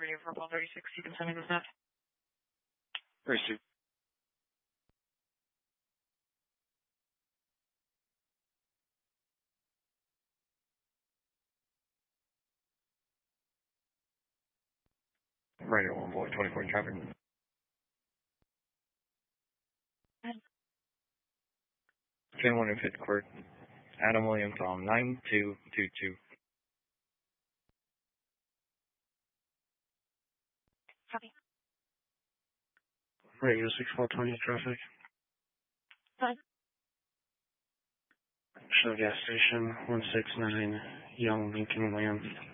Radio for Paul 36. You can send me the stuff. Receive. Radio 1 boy, 24 traffic. 10-1 in Fifth Court. Adam Williams on 9222. Copy. Radio 6420 traffic. Fine. Shell gas station 169 Young Lincoln Williams.